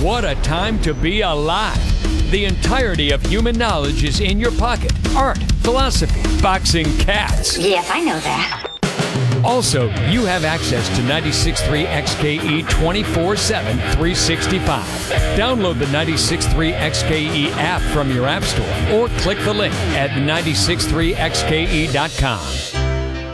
What a time to be alive. The entirety of human knowledge is in your pocket. Art, philosophy, boxing, cats. Yes, I know that. Also, you have access to 96.3 XKE 24/7, 365. Download the 96.3 XKE app from your app store or click the link at 96.3xke.com.